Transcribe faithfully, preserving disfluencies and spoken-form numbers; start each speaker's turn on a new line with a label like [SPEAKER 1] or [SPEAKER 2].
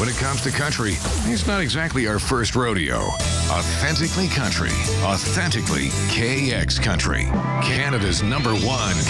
[SPEAKER 1] When it comes to country, it's not exactly our first rodeo. Authentically country. Authentically K X Country. Canada's number one